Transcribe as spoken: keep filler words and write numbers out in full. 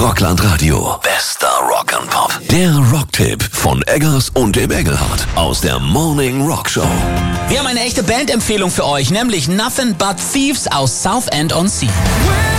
Rockland Radio. Bester Rock'n'Pop. Der Rocktipp von Eggers und dem Engelhardt aus der Morning Rock Show. Wir haben eine echte Bandempfehlung für euch, nämlich Nothing But Thieves aus Southend on Sea.